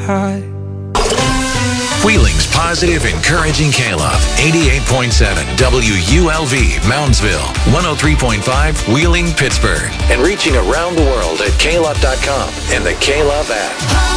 high. Wheeling's positive, encouraging K-Love. 88.7 WULV, Moundsville. 103.5 Wheeling, Pittsburgh. And reaching around the world at klove.com and the K-Love app.